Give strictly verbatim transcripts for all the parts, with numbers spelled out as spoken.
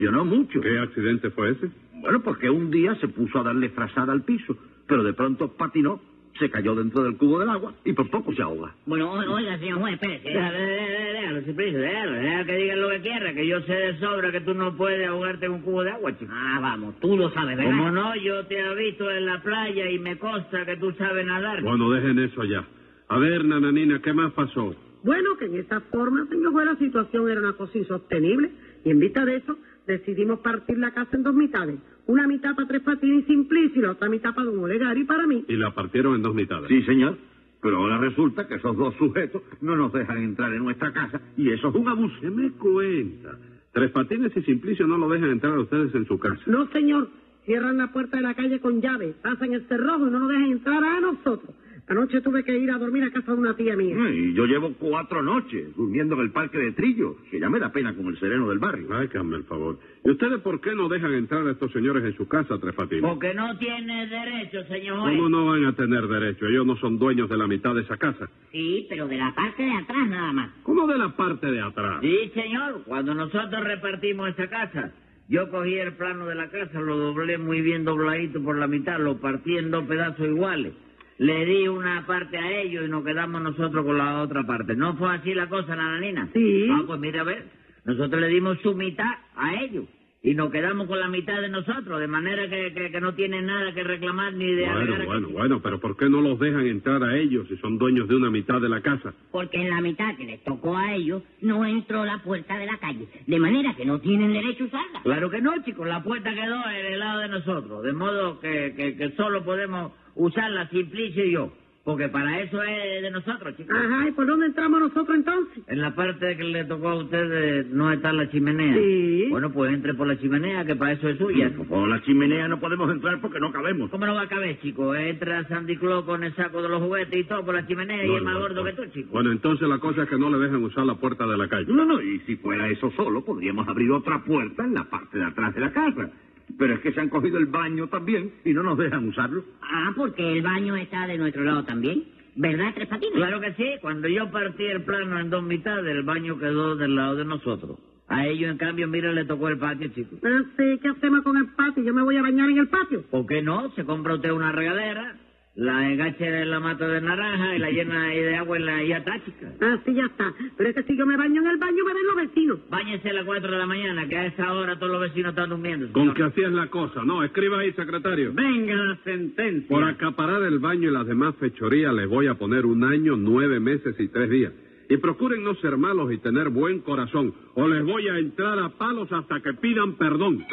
no mucho. ¿Qué accidente fue ese? Bueno, porque un día se puso a darle frazada al piso, pero de pronto patinó, se cayó dentro del cubo del agua y por poco se ahoga. Bueno, oiga, señor juez, espérese. Déjalo, déjalo, déjalo, Cipricio, déjalo, déjalo que digan lo que quiera, que yo sé de sobra que tú no puedes ahogarte en un cubo de agua, chico. Ah, vamos, tú lo sabes, ¿verdad? Como no, yo te he visto en la playa y me consta que tú sabes nadar. Bueno, dejen eso ya. A ver, nananina, ¿qué más pasó? Bueno, que en esa forma, señor juez, la situación era una cosa insostenible y en vista de eso decidimos partir la casa en dos mitades. Una mitad para Tres Patines y Simplicio y la otra mitad para Don Olegario y para mí. Y la partieron en dos mitades. Sí, señor. Pero ahora resulta que esos dos sujetos no nos dejan entrar en nuestra casa y eso es un abuso. ¿Qué me cuenta? Tres Patines y Simplicio no lo dejan entrar a ustedes en su casa. No, señor. Cierran la puerta de la calle con llave, pasan el cerrojo y no nos dejan entrar a nosotros. Anoche tuve que ir a dormir a casa de una tía mía. Y yo llevo cuatro noches durmiendo en el parque de Trillo, que ya me da pena con el sereno del barrio. Ay, hazme el favor. ¿Y ustedes por qué no dejan entrar a estos señores en su casa, Tres Patines? Porque no tiene derecho, señor juez. ¿Cómo no van a tener derecho? Ellos no son dueños de la mitad de esa casa. Sí, pero de la parte de atrás nada más. ¿Cómo de la parte de atrás? Sí, señor. Cuando nosotros repartimos esa casa, yo cogí el plano de la casa, lo doblé muy bien dobladito por la mitad, lo partí en dos pedazos iguales. Le di una parte a ellos y nos quedamos nosotros con la otra parte. ¿No fue así la cosa, nananina? Sí. Ah, pues mira, a ver, nosotros le dimos su mitad a ellos y nos quedamos con la mitad de nosotros, de manera que, que, que no tienen nada que reclamar ni de Bueno, alegar bueno, aquí. bueno, pero ¿por qué no los dejan entrar a ellos si son dueños de una mitad de la casa? Porque en la mitad que les tocó a ellos no entró la puerta de la calle, de manera que no tienen derecho a usarla. Claro que no, chicos, la puerta quedó en el lado de nosotros, de modo que, que, que solo podemos usarla Simplicio y yo, porque para eso es de nosotros, chicos. Ajá, ¿y por dónde entramos nosotros entonces? En la parte que le tocó a ustedes no está la chimenea. Sí. Bueno, pues entre por la chimenea, que para eso es suya. Por la chimenea no podemos entrar porque no cabemos. ¿Cómo no va a caber, chico? Entra Sandy Claus con el saco de los juguetes y todo por la chimenea y No, es más no, gordo no. que tú, chico. Bueno, entonces la cosa es que no le dejan usar la puerta de la calle. No, no, y si fuera eso solo, podríamos abrir otra puerta en la parte de atrás de la casa. Pero es que se han cogido el baño también y no nos dejan usarlo. Ah, porque el baño está de nuestro lado también. ¿Verdad, Tres Patines? Claro que sí. Cuando yo partí el plano en dos mitades, el baño quedó del lado de nosotros. A ellos, en cambio, mira, le tocó el patio, chico. Ah, sí, ¿qué hacemos con el patio? Yo me voy a bañar en el patio. ¿Por qué no? Se compra usted una regadera, la engancha en la mata de naranja y la llena ahí de agua en la y está, chica. Ah, sí, ya está. Pero es que si yo me baño en el baño, me ven los vecinos. Báñese a las cuatro de la mañana, que a esa hora todos los vecinos están durmiendo. Con señor. que así es la cosa. No, escriba ahí, secretario. Venga la sentencia. Por acaparar el baño y las demás fechorías les voy a poner un año, nueve meses y tres días. Y procuren no ser malos y tener buen corazón, o les voy a entrar a palos hasta que pidan perdón.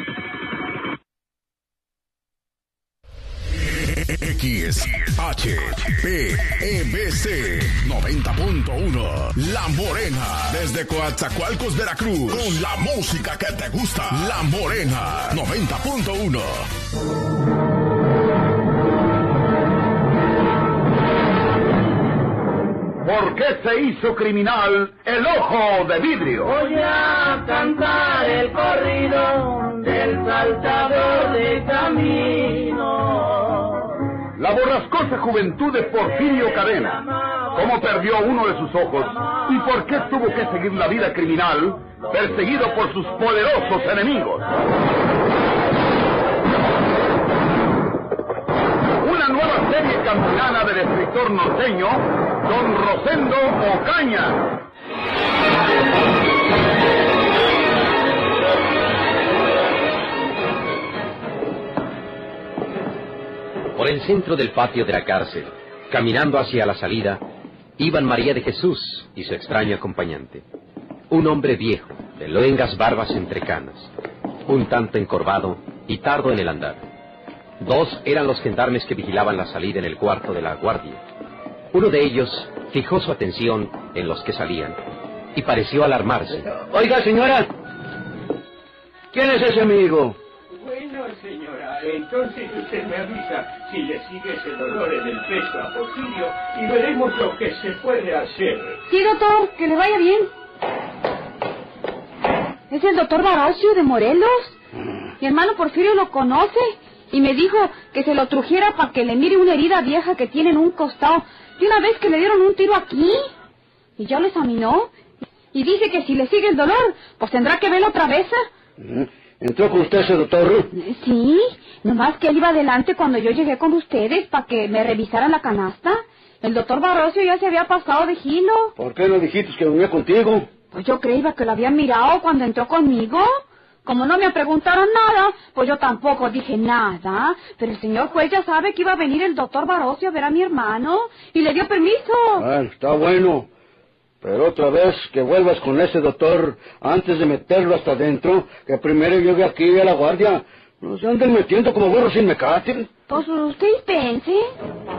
X H P E B C noventa punto uno La Morena, desde Coatzacoalcos, Veracruz, con la música que te gusta. La Morena noventa punto uno. ¿Por qué se hizo criminal el ojo de vidrio? Voy a cantar el corrido del saltador de camino. La borrascosa juventud de Porfirio Cadena. ¿Cómo perdió uno de sus ojos? ¿Y por qué tuvo que seguir la vida criminal, perseguido por sus poderosos enemigos? Una nueva serie campilana del escritor norteño, don Rosendo Ocaña. Por el centro del patio de la cárcel, caminando hacia la salida, iban María de Jesús y su extraño acompañante. Un hombre viejo, de luengas barbas entre canas, un tanto encorvado y tardo en el andar. Dos eran los gendarmes que vigilaban la salida en el cuarto de la guardia. Uno de ellos fijó su atención en los que salían y pareció alarmarse. Oiga, señora, ¿quién es ese amigo? Bueno, señora, entonces usted me avisa si le sigue ese dolor en el pecho a Porfirio y veremos lo que se puede hacer. Sí, doctor, que le vaya bien. ¿Es el doctor Barocio de Morelos? Mi hermano Porfirio lo conoce y me dijo que se lo trujera para que le mire una herida vieja que tiene en un costado de una vez que le dieron un tiro aquí. Y ya lo examinó y dice que si le sigue el dolor, pues tendrá que verlo otra vez. ¿eh? ¿Entró con usted ese doctor? Sí, nomás que él iba adelante cuando yo llegué con ustedes para que me revisaran la canasta. El doctor Barocio ya se había pasado de gilo. ¿Por qué no dijiste que venía contigo? Pues yo creía que lo había mirado cuando entró conmigo. Como no me preguntaron nada, pues yo tampoco dije nada. Pero el señor juez ya sabe que iba a venir el doctor Barocio a ver a mi hermano y le dio permiso. Ah, está bueno. Pero otra vez que vuelvas con ese doctor antes de meterlo hasta adentro, que primero llegue aquí a la guardia. No se anden metiendo como burros sin mecate. Pues usted piense.